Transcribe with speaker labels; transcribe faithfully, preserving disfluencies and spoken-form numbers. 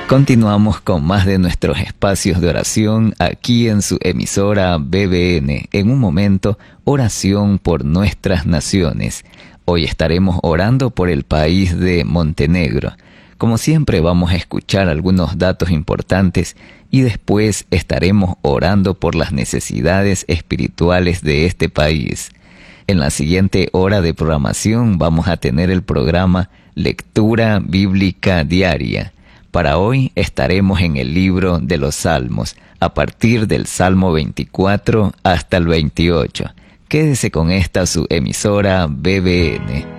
Speaker 1: Continuamos con más de nuestros espacios de oración aquí en su emisora B B N. En un momento, oración por nuestras naciones. Hoy estaremos orando por el país de Montenegro. Como siempre, vamos a escuchar algunos datos importantes y después estaremos orando por las necesidades espirituales de este país. En la siguiente hora de programación vamos a tener el programa Lectura Bíblica Diaria. Para hoy estaremos en el libro de los Salmos, a partir del Salmo veinticuatro hasta el veintiocho. Quédese con esta su emisora B B N.